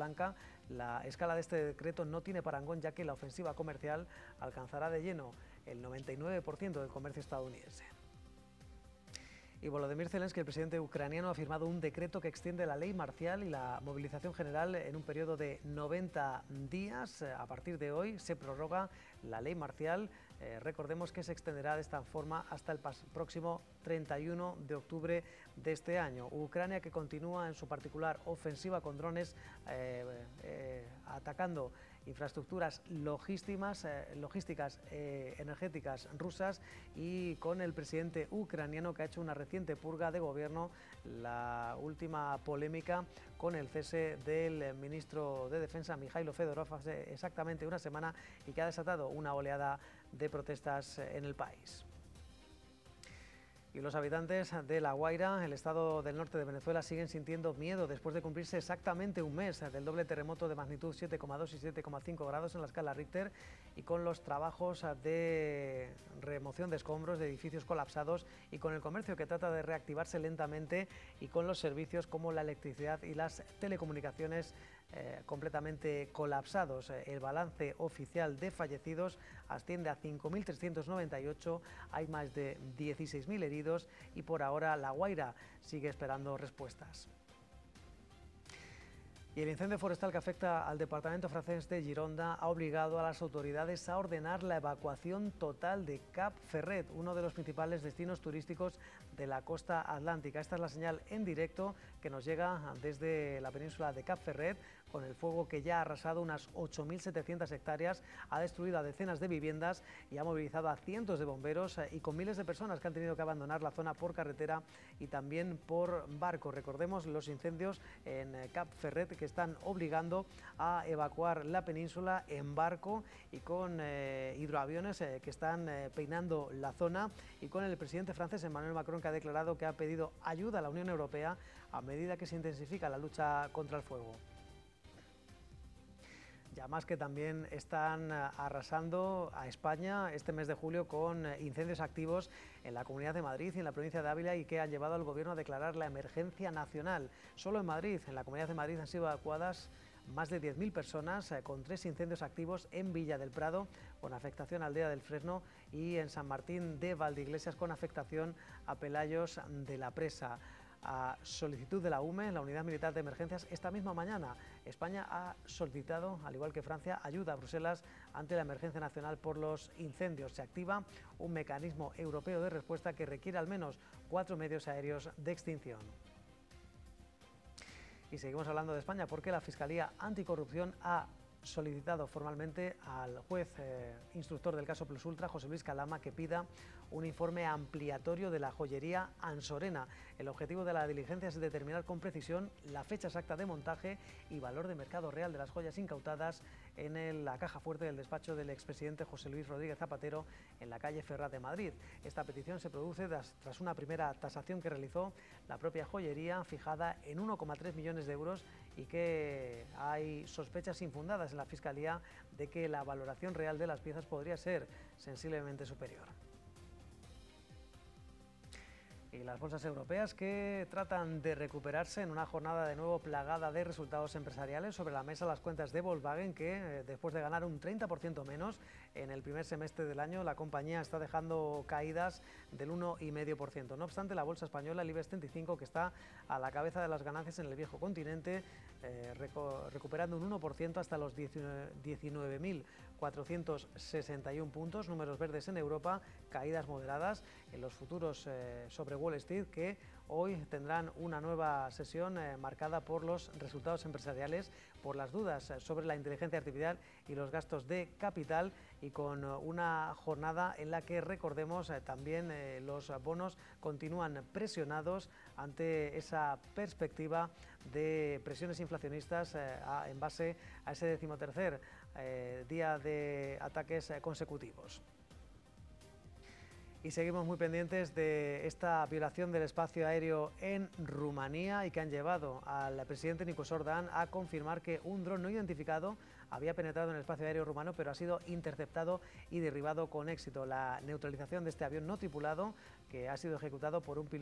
Blanca, la escala de este decreto no tiene parangón, ya que la ofensiva comercial alcanzará de lleno el 99% del comercio estadounidense. Y Volodymyr Zelensky, el presidente ucraniano, ha firmado un decreto que extiende la ley marcial y la movilización general en un periodo de 90 días. A partir de hoy se prorroga la ley marcial. Recordemos que se extenderá de esta forma hasta el próximo 31 de octubre de este año. Ucrania, que continúa en su particular ofensiva con drones, atacando infraestructuras logísticas, energéticas rusas, y con el presidente ucraniano, que ha hecho una reciente purga de gobierno, la última polémica con el cese del ministro de Defensa, Mikhailo Fedorov, hace exactamente una semana, y que ha desatado una oleada de protestas en el país. Y los habitantes de La Guaira, el estado del norte de Venezuela, siguen sintiendo miedo después de cumplirse exactamente un mes del doble terremoto de magnitud 7,2 y 7,5 grados en la escala Richter, y con los trabajos de remoción de escombros de edificios colapsados, y con el comercio que trata de reactivarse lentamente, y con los servicios como la electricidad y las telecomunicaciones completamente colapsados. El balance oficial de fallecidos asciende a 5.398, hay más de 16.000 heridos, y por ahora La Guaira sigue esperando respuestas. Y el incendio forestal que afecta al departamento francés de Gironda ha obligado a las autoridades a ordenar la evacuación total de Cap Ferret, uno de los principales destinos turísticos de la costa atlántica. Esta es la señal en directo que nos llega desde la península de Cap Ferret, con el fuego que ya ha arrasado unas 8.700 hectáreas, ha destruido a decenas de viviendas y ha movilizado a cientos de bomberos, y con miles de personas que han tenido que abandonar la zona por carretera y también por barco. Recordemos los incendios en Cap Ferret, que están obligando a evacuar la península en barco, y con hidroaviones que están peinando la zona, y con el presidente francés Emmanuel Macron, que ha declarado que ha pedido ayuda a la Unión Europea a medida que se intensifica la lucha contra el fuego. Ya más que también están arrasando a España este mes de julio con incendios activos en la Comunidad de Madrid y en la provincia de Ávila, y que han llevado al gobierno a declarar la emergencia nacional. Solo en Madrid, en la Comunidad de Madrid, han sido evacuadas más de 10.000 personas, con 3 incendios activos en Villa del Prado, con afectación a Aldea del Fresno, y en San Martín de Valdeiglesias, con afectación a Pelayos de la Presa. A solicitud de la UME, la Unidad Militar de Emergencias, esta misma mañana España ha solicitado, al igual que Francia, ayuda a Bruselas ante la emergencia nacional por los incendios. Se activa un mecanismo europeo de respuesta que requiere al menos 4 medios aéreos de extinción. Y seguimos hablando de España, porque la Fiscalía Anticorrupción ha solicitado formalmente al juez instructor del caso Plus Ultra, José Luis Calama, que pida un informe ampliatorio de la joyería Ansorena. El objetivo de la diligencia es determinar con precisión la fecha exacta de montaje y valor de mercado real de las joyas incautadas en la caja fuerte del despacho del expresidente José Luis Rodríguez Zapatero, en la calle Ferraz de Madrid. Esta petición se produce tras una primera tasación que realizó la propia joyería, fijada en 1,3 millones de euros, y que hay sospechas infundadas en la Fiscalía de que la valoración real de las piezas podría ser sensiblemente superior. Y las bolsas europeas, que tratan de recuperarse en una jornada de nuevo plagada de resultados empresariales. Sobre la mesa las cuentas de Volkswagen, que después de ganar un 30% menos en el primer semestre del año, la compañía está dejando caídas del 1,5%. No obstante, la bolsa española, el IBEX 35, que está a la cabeza de las ganancias en el viejo continente, recuperando un 1% hasta los 19.461 puntos. Números verdes en Europa, caídas moderadas en los futuros sobre Wall Street, que hoy tendrán una nueva sesión marcada por los resultados empresariales, por las dudas sobre la inteligencia artificial y los gastos de capital, y con una jornada en la que, recordemos, también los bonos continúan presionados ante esa perspectiva de presiones inflacionistas en base a ese 13º día de ataques consecutivos. Y seguimos muy pendientes de esta violación del espacio aéreo en Rumanía, y que han llevado al presidente Nikos Orban a confirmar que un dron no identificado había penetrado en el espacio aéreo rumano, pero ha sido interceptado y derribado con éxito. La neutralización de este avión no tripulado, que ha sido ejecutado por un piloto